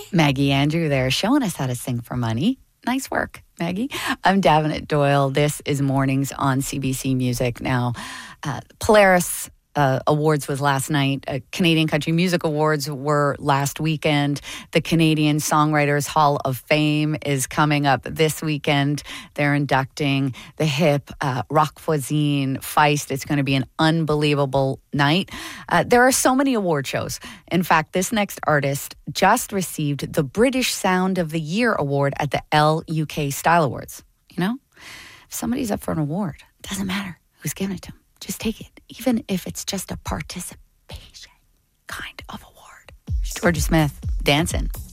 Maggie Andrew there showing us how to sing for money. Nice work, Maggie. I'm Davenant Doyle. This is Mornings on CBC Music. Now, Polaris Awards was last night. Canadian Country Music Awards were last weekend. The Canadian Songwriters Hall of Fame is coming up this weekend. They're inducting the hip Rock Voisine, Feist. It's going to be an unbelievable night. There are so many award shows. In fact, this next artist just received the British Sound of the Year award at the LUK Style Awards. You know, if somebody's up for an award, it doesn't matter who's giving it to them. Just take it, even if it's just a participation kind of award. Georgia Smith, dancing.